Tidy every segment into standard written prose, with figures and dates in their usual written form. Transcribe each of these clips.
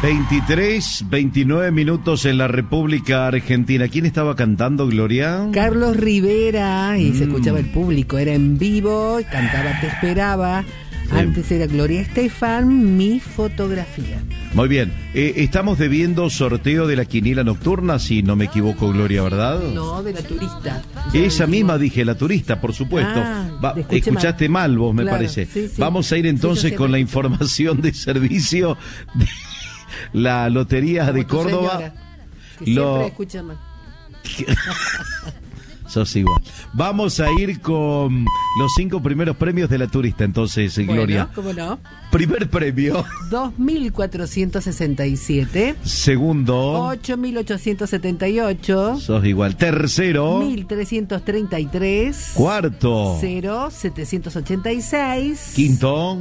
29 minutos en la República Argentina. ¿Quién estaba cantando, Gloria? Carlos Rivera, y se escuchaba el público, era en vivo, cantaba Te Esperaba. Antes era Gloria Estefan, Mi Fotografía. Muy bien, estamos debiendo sorteo de la quiniela nocturna, si no me equivoco, Gloria, ¿verdad? No, de la turista. Esa misma dije, la turista, por supuesto. Escuchaste mal vos, me parece. Sí, sí. Vamos a ir entonces con la información de servicio de la Lotería de Córdoba. Señora, que siempre escucha mal. Sos igual. Vamos a ir con los 5 primeros premios de la turista, entonces, Gloria. Bueno, ¿cómo no? Primer premio. 2.467. Segundo. 8.878. Sos igual. Tercero. 1.333. Cuarto. 786. Quinto.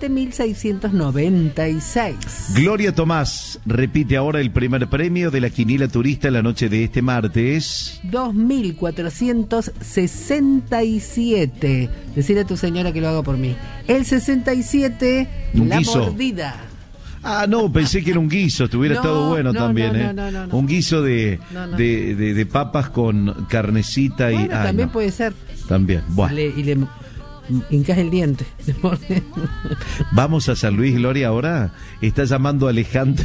7.696. Gloria Tomás repite ahora el primer premio de la quiniela turista en la noche de este martes. 2.467. Decirle a tu señora que lo haga por mí. El 67, la guiso. Mordida. Ah, no, pensé que era un guiso, hubiera estado bueno también, no. Un guiso de papas con carnecita y... también puede ser. También, bueno. Y le hincas el diente. Vamos a San Luis, Gloria, ahora. Está llamando Alejandro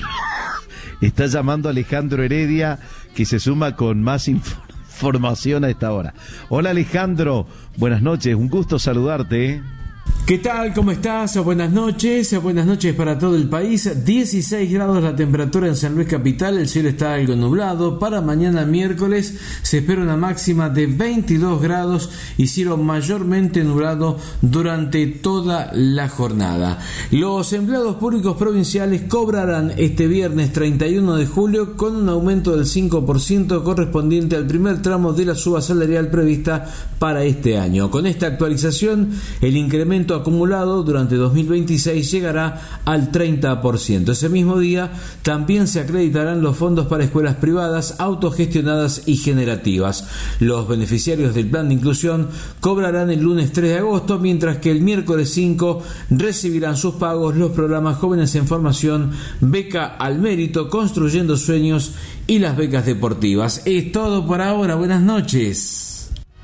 Heredia, que se suma con más información a esta hora. Hola, Alejandro, buenas noches, un gusto saludarte. ¿Qué tal? ¿Cómo estás? Buenas noches para todo el país. 16 grados la temperatura en San Luis Capital, el cielo está algo nublado. Para mañana miércoles se espera una máxima de 22 grados y cielo mayormente nublado durante toda la jornada. Los empleados públicos provinciales cobrarán este viernes 31 de julio con un aumento del 5% correspondiente al primer tramo de la suba salarial prevista para este año. Con esta actualización, el incremento acumulado durante 2026 llegará al 30%. Ese mismo día también se acreditarán los fondos para escuelas privadas, autogestionadas y generativas. Los beneficiarios del plan de inclusión cobrarán el lunes 3 de agosto, mientras que el miércoles 5 recibirán sus pagos los programas Jóvenes en Formación, Beca al Mérito, Construyendo Sueños y las becas deportivas. Es todo por ahora. Buenas noches.